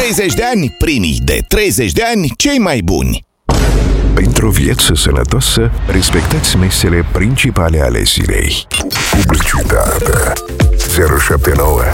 30 de ani, primii de 30 de ani, cei mai buni. Pentru o viață sănătoasă, respectați mesele principale ale zilei. Publicitate 079